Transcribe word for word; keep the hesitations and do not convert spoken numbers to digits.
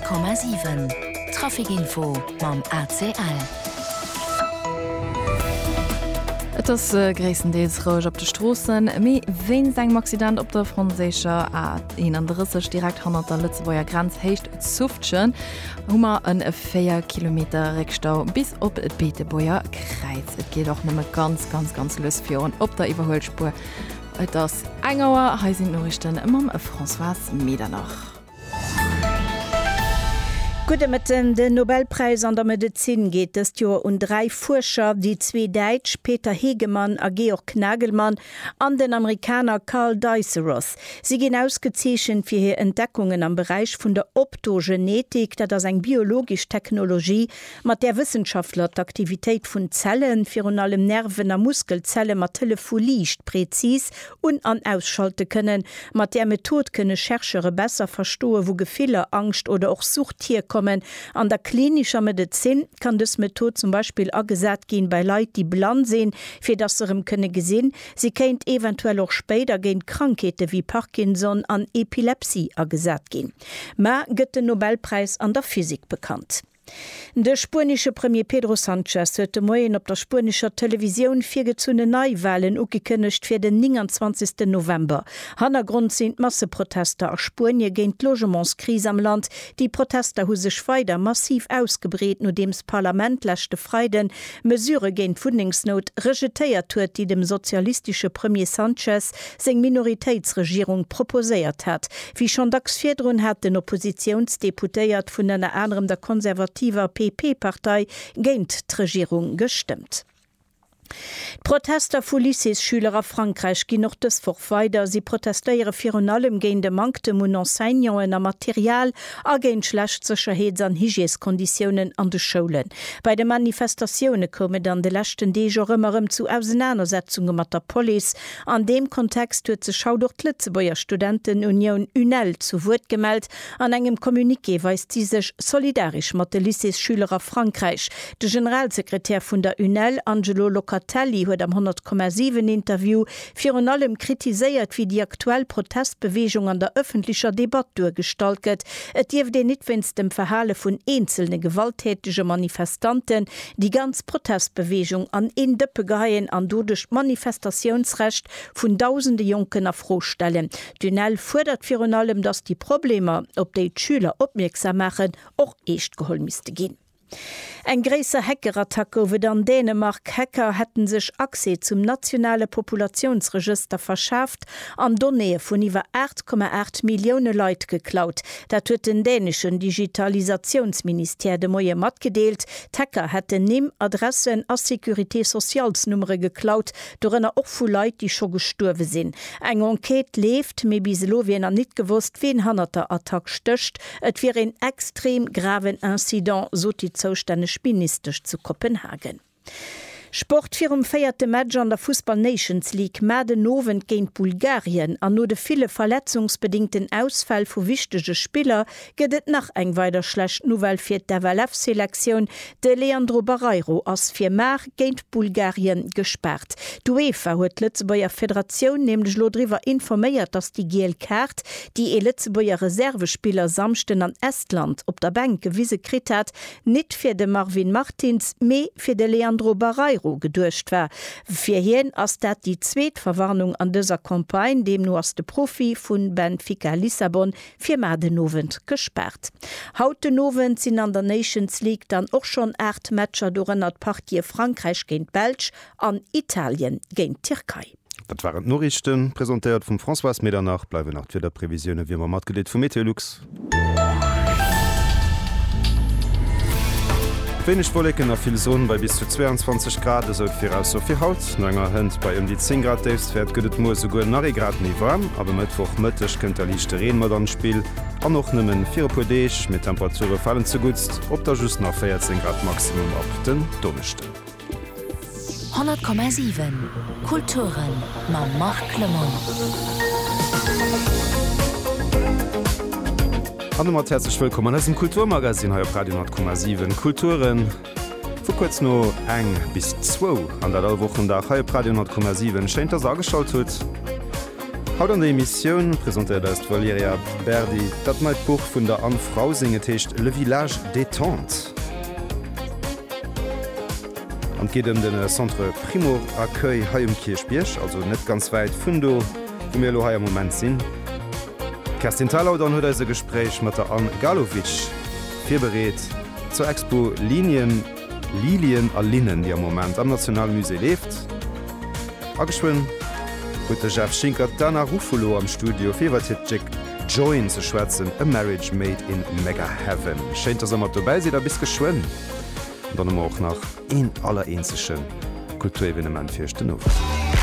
Komma sieben Trafikinfo mam A C L. Et ass äh, gréissendeels rouge op de Strossen, méi wéin segem Accident op der Franzécher a en an derësseg direkt hanner der Lützebauer Grenz héicht Zuftchen, hummer en vier Kilometer Reckstau bis op et Beetebauer Kreiz. Et geht auch nëmme ganz ganz ganz lës firen op der Iwerholspur. Et ass engauer heisinn Norrichten ëmmer François Medernach. Gute mit den Nobelpreis an der Medizin geht es ja um drei Forscher, die zwei Deutsch, Peter Hegemann und Georg Nagelmann, an den Amerikaner Carl Diceros. Sie gehen ausgezeichnet für ihre Entdeckungen am Bereich von der Optogenetik, das ist eine biologische Technologie, mit der Wissenschaftler die Aktivität von Zellen, für allem Nerven und Muskelzellen mit Telefolie präzis und an ausschalten können. Mit der Methode können Forscher besser verstehen, wo Gefühle, Angst oder auch Suchttier kommen. An der klinischer Medizin kann das Methode zum Beispiel angesagt gehen bei Leuten, die blind sehen, für das sie ihm können gesehen. Sie kennt eventuell auch später gehen Krankheiten wie Parkinson an Epilepsie angesagt gehen. Ma gibt den Nobelpreis an der Physik bekannt. Der spanische Premier Pedro Sanchez huet moien op der spanischer Television vier gezune Neuwahlen ugekënnecht fir den neunundzwanzigsten November. Hannergrund sind Masseprotester a Spanje géint Logementskrise am Land. Die Protester hu sech weiter massiv ausgebreet, no dems Parlament lächte Freiden Mesure géint Fundingsnot rejetéiert huet, die dem sozialistische Premier Sanchez seg Minoritätsregierung proposéiert hat. Wie schon dacks vierdrun hat den Oppositionsdeputéiert vun einer anderem der konservativer P P-Partei géint d'Regierung gestimmt. Protester vu Lycée-Schüler a Frankreich gin noch des vor weiter. Sie protestéiere fir an allem géint de Mankte mun Enseignants a Material a géint schlechtzecherheets an Hygieeskonditionen an de Schulen. Bei de Manifestationune komme dann de lächten Deger ëmmerem zu Auseinandersetzungen mat der Police. An dem Kontext huet ze Schau durch Litzebauer Studentenunion U N E L zu Wort gemeldt. An engem Kommuniqué weist sie sech solidarisch mat de Lycée-Schüler a Frankreich. De Generalsekretär vun der U N E L, Angelo Locatelli, huet am hundert Komma sieben Interview fir an allem kritiséiert, wie die aktuell Protestbewegung an der öffentlicher Debatte durchgestaltet. Et jeef den nitwenst dem Verhale vun einzelne gewalttätige Manifestanten, die ganz Protestbewegung an in Dëppe geheien an dodech Manifestationsrecht vun tausende Jonken afrostellen. D U N E L fordert fir an allem, dass die Probleme, op déi Schüler opmerksam machen, och echt geholmiste gin. Ein gräser Hackerattacke over an Dänemark. Hacker hätten sich Access zum nationale Populationsregister verschafft, an Données von über acht Komma acht Millionen Leute geklaut. Dat huet den dänischen Digitalisationsminister de Moie mat gedeelt. Hacker hätten nimm Adressen als Securité-Sozialsnummer geklaut, dorenner auch vu Leute, die schon gestorben sind. Eg Enquete lebt, me biselowien er nicht gewusst, wen hanner Attack stöcht. Et wäre ein extrem graven Incident, so die Zustände spinistisch zu Kopenhagen. Sport fir um feierte Match an der Fußball Nations League Madenoven géint Bulgarien an no de viele verletzungsbedingten Ausfall vu wichtege Spieler gedet nach eng weiter schlecht Novel fir der W F-Selektion de Leandro Barreiro ass fir Mar géint Bulgarien gesperrt. D'UEFA huet Lützebauer Föderation nämlich lodriwer informéiert, dass die G L Kart, die e Lützebauer Reservespieler samsten an Estland op der Bank gewiese krit hat, net fir de Marvin Martins, me fir de Leandro Barreiro gedurcht war. Für hien ass dat die Zweetverwarnung an dieser Kampagne, dem nur as de Profi vun Benfica Lissabon fir Madenoven gesperrt. Haut Noven sind an der Nations League dann auch schon acht Matcher durchnnert Partie Frankreich géint Belsch an Italien géint Türkei. Dat waren Norrichten präsentiert vum François Medernach, bleiwe nach fir der Prävisionune wie man mat gedet vum Meteorlux. Wenig Wolken a viel Sonne bei bis zu zweiundzwanzig Grad sollt fir aus sovi Haut. Enger Hand bei um die zehn Grad Daysfährt gëtt mo sogur nari Grad nie warm, aber mittwoch mëttech kënnt der lichte Reenmodern spiel. An noch nëmmen vier Podéich mit Temperature fallen zu gutst, op der just nach vierzehn Grad Maximum op den Donnechten. hundert Komma sieben Kulturen ma Marc Clement. Hallo herzlich willkommen als im Kulturmagazin hier auf Radio neun Komma sieben Kulturen. Vor kurz nur eng bis zwei an der Wochen der hier auf Radio neun Komma sieben scheint das angeschaut wird. Haut an der Emission präsentiert ist Valeria Berdi, dat mein Buch vun der Anfrau singetecht Le Village détente. Und geht um den Centre Primo Accueil Hayum Kirchbiersch, also net ganz weit vun do, wo mir lo haier Moment sinn. Kerstin Talau dann huet se Gespräch mat der Ann Galowitsch firbereet zur Expo Linien, Lilien a Linnen, die am Moment am Nationalmusee lebt. Ageschwun huet der Chef Schinker Dana Ruffalo am Studio firwatjek Join ze schwätzen a Marriage made in Mega Heaven. Scheint ass mat vorbei se da bis geschwen. Dann auch nach in aller enzeschen Kulturevenement firchte no.